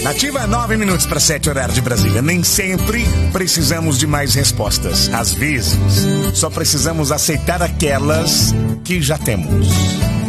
Nativa, 9 minutos para 7 horário de Brasília. Nem sempre precisamos de mais respostas. Às vezes, só precisamos aceitar aquelas que já temos.